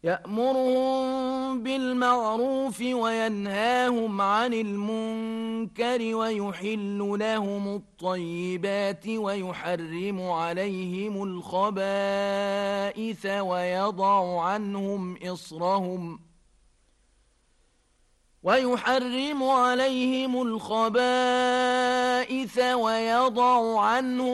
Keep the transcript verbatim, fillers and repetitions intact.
يأمرهم بالمعروف وينهاهم عن المنكر ويحل لهم الطيبات ويحرم عليهم الخبائث ويضع عنهم إصرهم ويحرم عليهم الخبائث ويضع عنهم